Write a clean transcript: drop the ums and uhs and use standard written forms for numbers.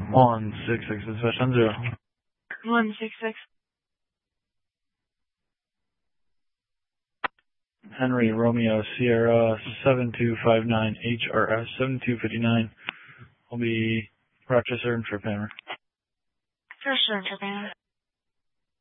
166 dispatch 10-0. 166. Henry Romeo Sierra 7259 HRS 7259 will be Rochester and Trip Hammer. Rochester and Trip Hammer.